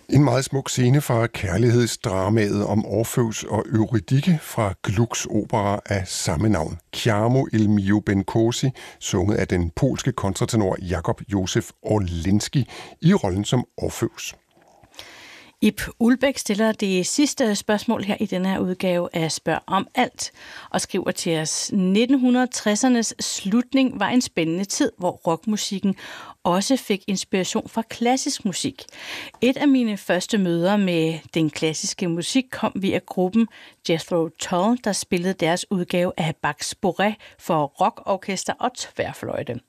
En meget smuk scene fra kærlighedsdramaet om Orfeus og Eurydike fra Glucks opera af samme navn. Chiamo il mio ben così, sunget af den polske kontratenor Jakub Józef Orlinski i rollen som Orfeus. Ib Ulbæk stiller det sidste spørgsmål her i denne her udgave af Spørg om alt, og skriver til os: 1960'ernes slutning var en spændende tid, hvor rockmusikken også fik inspiration fra klassisk musik. Et af mine første møder med den klassiske musik kom via gruppen Jethro Tull, der spillede deres udgave af Bachs Bourrée for rockorkester og tværfløjte.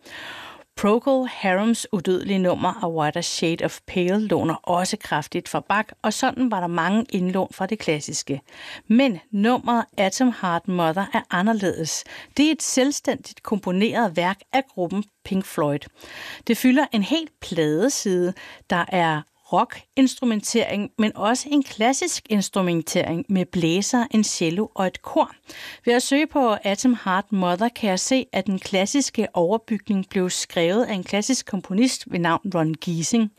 Procol Harums udødelige nummer A Whiter Shade of Pale låner også kraftigt fra Bach, og sådan var der mange indlån fra det klassiske. Men nummeret Atom Heart Mother er anderledes. Det er et selvstændigt komponeret værk af gruppen Pink Floyd. Det fylder en helt pladeside, der er rock-instrumentering, men også en klassisk instrumentering med blæser, en cello og et kor. Ved at søge på Atom Heart Mother kan jeg se, at den klassiske overbygning blev skrevet af en klassisk komponist ved navn Ron Geesing.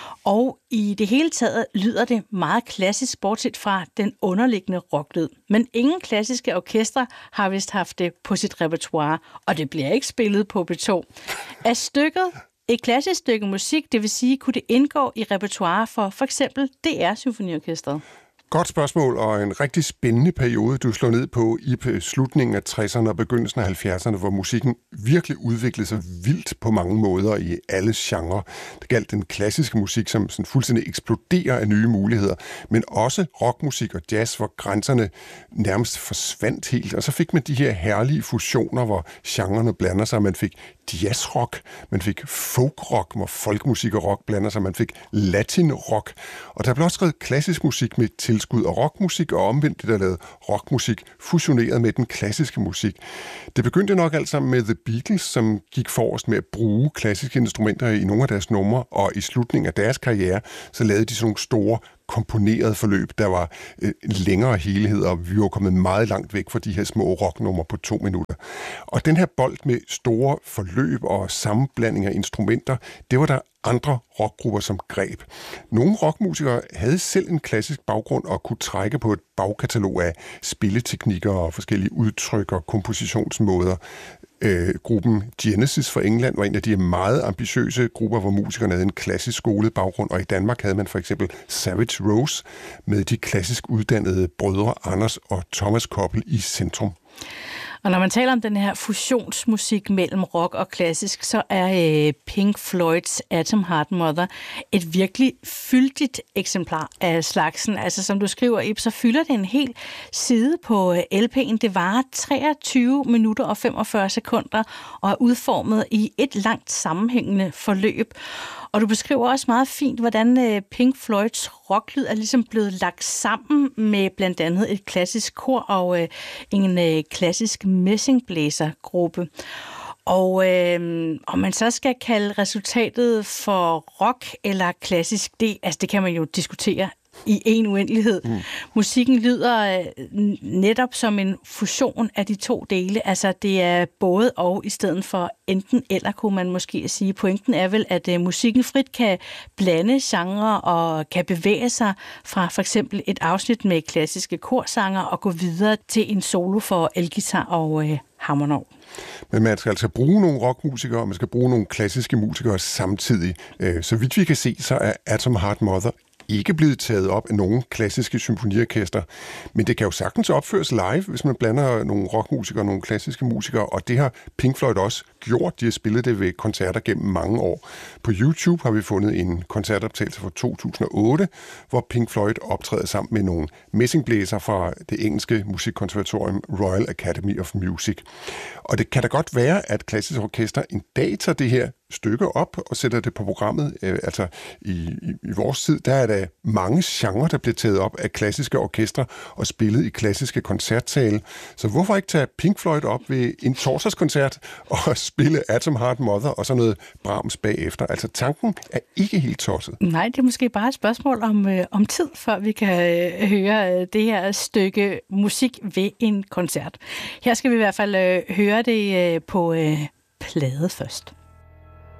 Og i det hele taget lyder det meget klassisk, bortset fra den underliggende rocklyd. Men ingen klassiske orkestre har vist haft det på sit repertoire, og det bliver ikke spillet på P2. Er stykket et klassisk stykke musik, det vil sige, kunne det indgå i repertoire for eksempel DR Symfoniorkestret? Godt spørgsmål, og en rigtig spændende periode, du slår ned på i slutningen af 60'erne og begyndelsen af 70'erne, hvor musikken virkelig udviklede sig vildt på mange måder i alle genrer. Det galt den klassiske musik, som sådan fuldstændig eksploderer af nye muligheder, men også rockmusik og jazz, hvor grænserne nærmest forsvandt helt. Og så fik man de her herlige fusioner, hvor genrerne blander sig. Man fik jazzrock, man fik folkrock, hvor folkmusik og rock blander sig. Man fik latinrock, og der blev også skrevet klassisk musik med tilskud og rockmusik, og omvendt det, der lavede rockmusik fusioneret med den klassiske musik. Det begyndte nok altså med The Beatles, som gik forrest med at bruge klassiske instrumenter i nogle af deres numre, og i slutningen af deres karriere, så lavede de sådan nogle store komponeret forløb, der var længere helhed, og vi var kommet meget langt væk fra de her små rocknumre på 2 minutter. Og den her bold med store forløb og sammenblanding af instrumenter, det var der andre rockgrupper som greb. Nogle rockmusikere havde selv en klassisk baggrund og kunne trække på et bagkatalog af spilleteknikker og forskellige udtryk og kompositionsmåder. Gruppen Genesis fra England var en af de meget ambitiøse grupper, hvor musikerne havde en klassisk skolet baggrund, og i Danmark havde man for eksempel Savage Rose med de klassisk uddannede brødre Anders og Thomas Koppel i centrum. Og når man taler om den her fusionsmusik mellem rock og klassisk, så er Pink Floyds Atom Heart Mother et virkelig fyldigt eksemplar af slagsen. Altså som du skriver, Ib, så fylder det en hel side på LP'en. Det varer 23 minutter og 45 sekunder og er udformet i et langt sammenhængende forløb. Og du beskriver også meget fint, hvordan Pink Floyds rocklyd er ligesom blevet lagt sammen med blandt andet et klassisk kor og en klassisk messingblæsergruppe. Og om man så skal kalde resultatet for rock eller klassisk, det kan man jo diskutere i en uendelighed. Musikken lyder netop som en fusion af de to dele. Altså det er både og i stedet for enten eller, kunne man måske sige. Pointen er vel, at musikken frit kan blande genrer og kan bevæge sig fra for eksempel et afsnit med klassiske korsanger og gå videre til en solo for elguitar og hammondorgel. Men man skal altså bruge nogle rockmusikere, og man skal bruge nogle klassiske musikere samtidig. Så vidt vi kan se, så er Atom Heart Mother ikke blevet taget op af nogle klassiske symfoniorkester, men det kan jo sagtens opføres live, hvis man blander nogle rockmusikere og nogle klassiske musikere, og det har Pink Floyd også gjort. De har spillet det ved koncerter gennem mange år. På YouTube har vi fundet en koncertoptagelse fra 2008, hvor Pink Floyd optræder sammen med nogle messingblæsere fra det engelske musikkonservatorium Royal Academy of Music. Og det kan da godt være, at klassiske orkester en dag tager det her stykke op og sætter det på programmet. Altså i vores tid, der er der mange genrer, der bliver taget op af klassiske orkestre og spillet i klassiske koncertsale. Så hvorfor ikke tage Pink Floyd op ved en torsdagskoncert og spille Atom Heart Mother og så noget Brahms bagefter? Altså tanken er ikke helt tosset. Nej, det er måske bare et spørgsmål om tid, før vi kan høre det her stykke musik ved en koncert. Her skal vi i hvert fald høre det på plade først.